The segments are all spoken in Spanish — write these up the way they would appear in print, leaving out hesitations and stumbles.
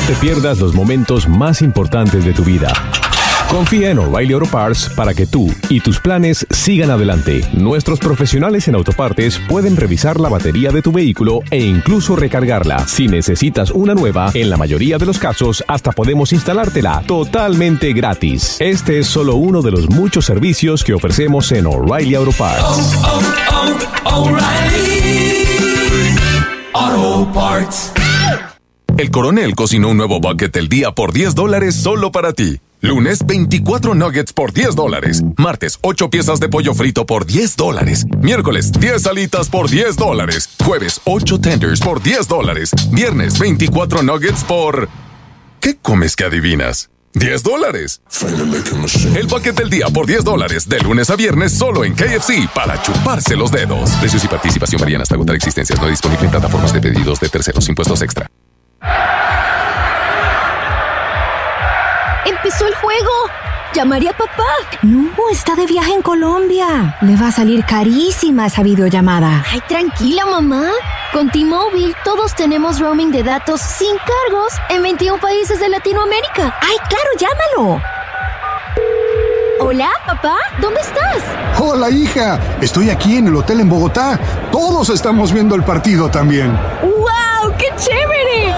te pierdas los momentos más importantes de tu vida. Confía en O'Reilly Auto Parts para que tú y tus planes sigan adelante. Nuestros profesionales en autopartes pueden revisar la batería de tu vehículo e incluso recargarla. Si necesitas una nueva, en la mayoría de los casos hasta podemos instalártela totalmente gratis. Este es solo uno de los muchos servicios que ofrecemos en O'Reilly Auto Parts. O'Reilly Auto Parts. El Coronel cocinó un nuevo bucket del día por $10 solo para ti. Lunes, 24 nuggets por $10. Martes, 8 piezas de pollo frito por $10. Miércoles, 10 alitas por $10. Jueves, 8 tenders por $10. Viernes, 24 nuggets por... ¿Qué comes que adivinas? $10. El bucket del día por $10. De lunes a viernes solo en KFC para chuparse los dedos. Precios y participación varían hasta agotar existencias. No disponible en plataformas de pedidos de terceros. Impuestos extra. ¡Empezó el juego! ¡Llamaré a papá! No, está de viaje en Colombia. Le va a salir carísima esa videollamada. Ay, tranquila, mamá. Con T-Mobile todos tenemos roaming de datos sin cargos en 21 países de Latinoamérica. ¡Ay, claro, llámalo! Hola, papá, ¿dónde estás? Hola, hija. Estoy aquí en el hotel en Bogotá. Todos estamos viendo el partido también. ¡Wow! ¡Qué chévere!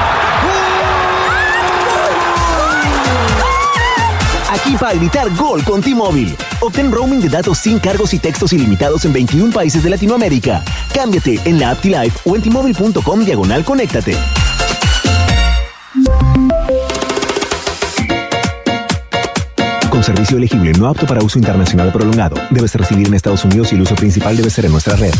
Aquí para gritar gol con T-Mobile. Obtén roaming de datos sin cargos y textos ilimitados en 21 países de Latinoamérica. Cámbiate en la app T-Life o en T-Mobile.com/conéctate. Con servicio elegible no apto para uso internacional prolongado. Debes residir en Estados Unidos y el uso principal debe ser en nuestra red.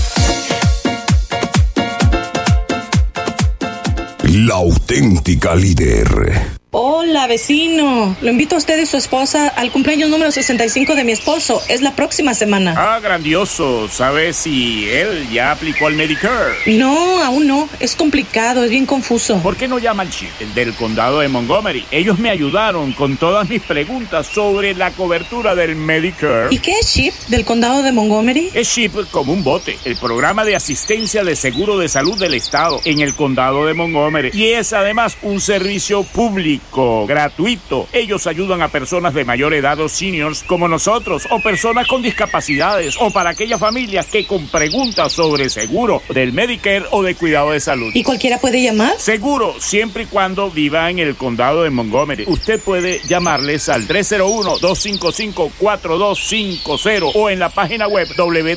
La auténtica líder. Hola, vecino. Lo invito a usted y su esposa al cumpleaños número 65 de mi esposo. Es la próxima semana. Ah, grandioso. ¿Sabes si él ya aplicó al Medicare? No, aún no. Es complicado, es bien confuso. ¿Por qué no llama al CHIP, el del condado de Montgomery? Ellos me ayudaron con todas mis preguntas sobre la cobertura del Medicare. ¿Y qué es CHIP del condado de Montgomery? Es CHIP como un bote, el programa de asistencia de seguro de salud del estado en el condado de Montgomery. Y es además un servicio público gratuito. Ellos ayudan a personas de mayor edad o seniors como nosotros, o personas con discapacidades, o para aquellas familias que con preguntas sobre seguro del Medicare o de cuidado de salud. ¿Y cualquiera puede llamar? Seguro, siempre y cuando viva en el condado de Montgomery. Usted puede llamarles al 301-255-4250 o en la página web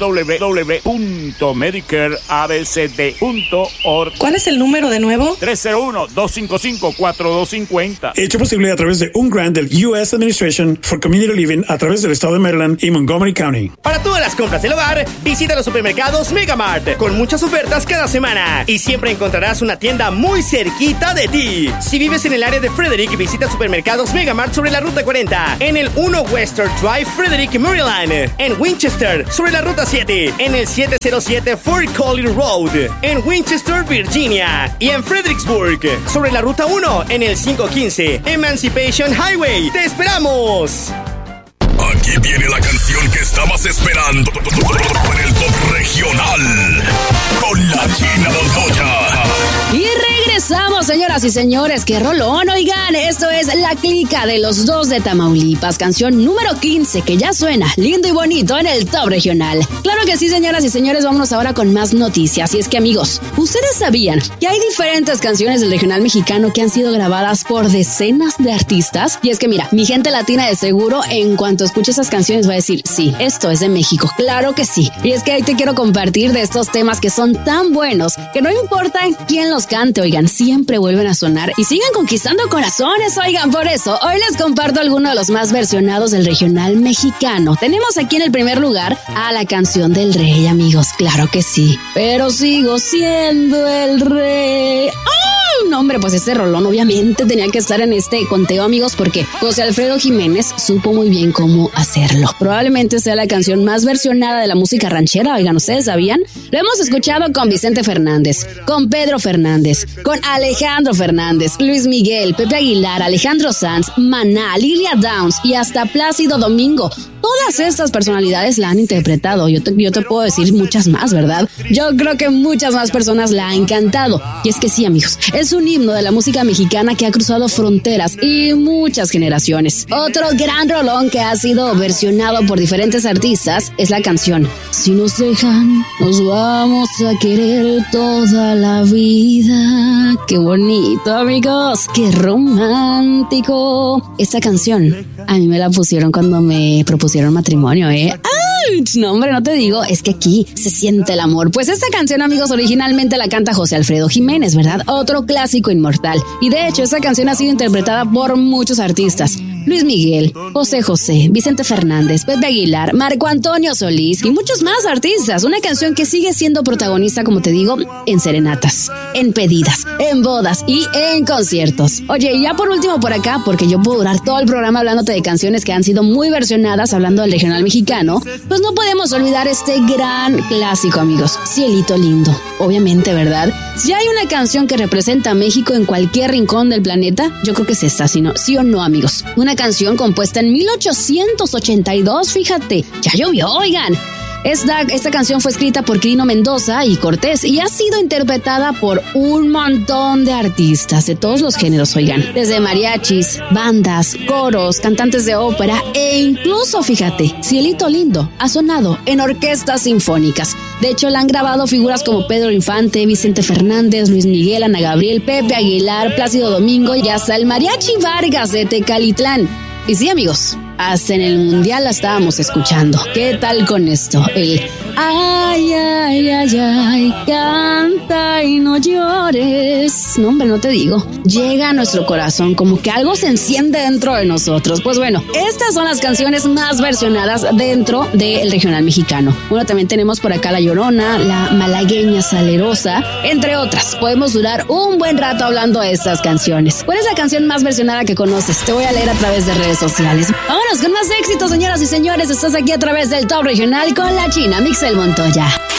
www.medicareabcd.org. ¿Cuál es el número de nuevo? 301-255-4250. Hecho posible a través de un grant del U.S. Administration for Community Living a través del estado de Maryland y Montgomery County. Para todas las compras del hogar, visita los supermercados Megamart con muchas ofertas cada semana y siempre encontrarás una tienda muy cerquita de ti. Si vives en el área de Frederick, visita supermercados Megamart sobre la Ruta 40, en el 1 Western Drive, Frederick, Maryland, en Winchester sobre la Ruta 7, en el 707 Fort Collins Road, en Winchester, Virginia, y en Fredericksburg sobre la Ruta 1, en el 515 Emancipation Highway. ¡Te esperamos! Aquí viene la canción que estabas esperando en el top regional con la China Montoya. Y regresamos, señoras y señores. ¡Qué rolón! Oigan, esto es La Clica de los Dos de Tamaulipas, canción número 15, que ya suena lindo y bonito en el top regional. Claro que sí, señoras y señores, vámonos ahora con más noticias. Y es que, amigos, ¿ustedes sabían que hay diferentes canciones del regional mexicano que han sido grabadas por decenas de artistas? Y es que, mira, mi gente latina de seguro, en cuanto escuche esas canciones, va a decir, sí, esto es de México. Claro que sí. Y es que ahí te quiero compartir de estos temas que son tan buenos que no importa quién los cante, oigan, siempre vuelven a sonar y siguen conquistando corazones, oigan. Por eso, hoy les comparto algunos de los más versionados del regional mexicano. Tenemos aquí en el primer lugar a la canción del rey, amigos, claro que sí. Pero sigo siendo el rey. ¡Oh! No, hombre, pues ese rolón obviamente tenía que estar en este conteo, amigos, porque José Alfredo Jiménez supo muy bien cómo hacerlo. Probablemente sea la canción más versionada de la música ranchera, oigan, ¿ustedes sabían? Lo hemos escuchado con Vicente Fernández, con Pedro Fernández, con Alejandro Fernández, Luis Miguel, Pepe Aguilar, Alejandro Sanz, Maná, Lilia Downs y hasta Plácido Domingo. Todas estas personalidades la han interpretado. Yo te puedo decir muchas más, ¿verdad? Yo creo que muchas más personas la han cantado. Y es que sí, amigos, es un himno de la música mexicana que ha cruzado fronteras y muchas generaciones. Otro gran rolón que ha sido versionado por diferentes artistas es la canción Si nos dejan, nos vamos a querer toda la vida. Qué bonito, amigos, qué romántico. Esta canción a mí me la pusieron cuando me propusieron matrimonio, ¡ay! No, hombre, no te digo, es que aquí se siente el amor. Pues esta canción, amigos, originalmente la canta José Alfredo Jiménez, ¿verdad? Otro clásico inmortal. Y de hecho, esta canción ha sido interpretada por muchos artistas. Luis Miguel, José José, Vicente Fernández, Pepe Aguilar, Marco Antonio Solís y muchos más artistas. Una canción que sigue siendo protagonista, como te digo, en serenatas, en pedidas, en bodas y en conciertos. Oye, y ya por último por acá, porque yo puedo durar todo el programa hablándote de canciones que han sido muy versionadas, hablando del regional mexicano, pues no podemos olvidar este gran clásico, amigos, Cielito Lindo. Obviamente, ¿verdad? Si hay una canción que representa a México en cualquier rincón del planeta, yo creo que es esta, ¿sí o no, amigos? Una canción compuesta en 1882, fíjate, ya llovió, oigan. Esta canción fue escrita por Quirino Mendoza y Cortés y ha sido interpretada por un montón de artistas de todos los géneros, oigan, desde mariachis, bandas, coros, cantantes de ópera e incluso, fíjate, Cielito Lindo ha sonado en orquestas sinfónicas. De hecho, la han grabado figuras como Pedro Infante, Vicente Fernández, Luis Miguel, Ana Gabriel, Pepe Aguilar, Plácido Domingo y hasta el Mariachi Vargas de Tecalitlán. Y sí, amigos, hasta en el mundial la estábamos escuchando. ¿Qué tal con esto? El ay, ay, ay, ay, canta y no llores. No, hombre, no te digo. Llega a nuestro corazón, como que algo se enciende dentro de nosotros. Pues bueno, estas son las canciones más versionadas dentro del regional mexicano. Bueno, también tenemos por acá La Llorona, La Malagueña Salerosa, entre otras. Podemos durar un buen rato hablando de estas canciones. ¿Cuál es la canción más versionada que conoces? Te voy a leer a través de redes sociales. Vámonos con más éxitos, señoras y señores. Estás aquí a través del Top Regional con la China Mixel Montoya.